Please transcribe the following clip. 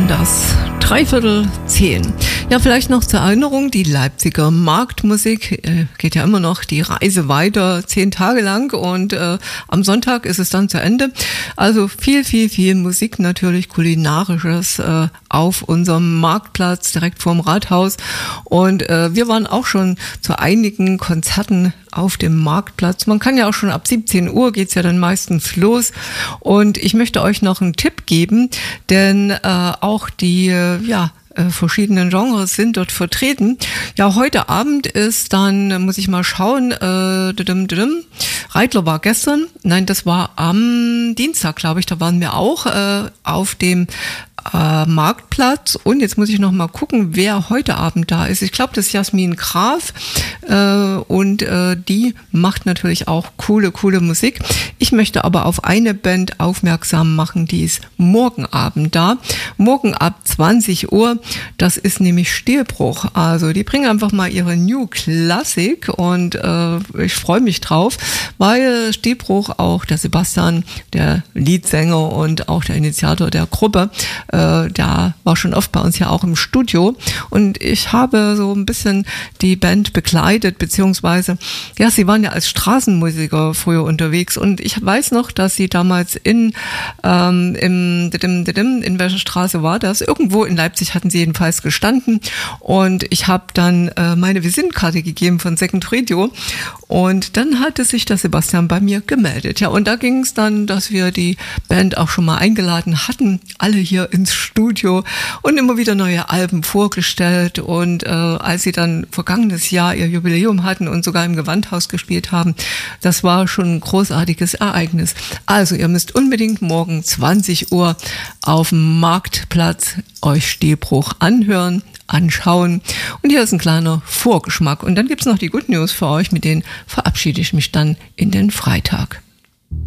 das 9:45. Ja, vielleicht noch zur Erinnerung, die Leipziger Marktmusik geht ja immer noch die Reise weiter, 10 Tage lang und am Sonntag ist es dann zu Ende. Also viel Musik, natürlich kulinarisches auf unserem Marktplatz direkt vorm Rathaus und wir waren auch schon zu einigen Konzerten auf dem Marktplatz. Man kann ja auch schon ab 17 Uhr geht's ja dann meistens los und ich möchte euch noch einen Tipp geben, denn auch die verschiedenen Genres sind dort vertreten. Ja, heute Abend ist dann, muss ich mal schauen, Reitler war gestern, nein, das war am Dienstag, glaube ich, da waren wir auch auf dem Marktplatz und jetzt muss ich noch mal gucken, wer heute Abend da ist. Ich glaube, das ist Jasmin Graf und die macht natürlich auch coole Musik. Ich möchte aber auf eine Band aufmerksam machen, die ist morgen Abend da. Morgen ab 20 Uhr, das ist nämlich Stilbruch. Also die bringen einfach mal ihre New Classic und ich freue mich drauf, weil Stilbruch auch der Sebastian, der Leadsänger und auch der Initiator der Gruppe, der war schon oft bei uns ja auch im Studio und ich habe so ein bisschen die Band begleitet, beziehungsweise, ja, sie waren ja als Straßenmusiker früher unterwegs und ich weiß noch, dass sie damals in welcher Straße war das? Irgendwo in Leipzig hatten sie jedenfalls gestanden und ich habe dann meine Visitenkarte gegeben von Second Radio und dann hatte sich der Sebastian bei mir gemeldet. Ja, und da ging es dann, dass wir die Band auch schon mal eingeladen hatten, alle hier ins Studio und immer wieder neue Alben vorgestellt und als sie dann vergangenes Jahr ihr Jubiläum hatten und sogar im Gewandhaus gespielt haben, das war schon ein großartiges Ereignis. Also ihr müsst unbedingt morgen 20 Uhr auf dem Marktplatz euch Stilbruch anhören, anschauen und hier ist ein kleiner Vorgeschmack und dann gibt's noch die Good News für euch, mit denen verabschiede ich mich dann in den Freitag.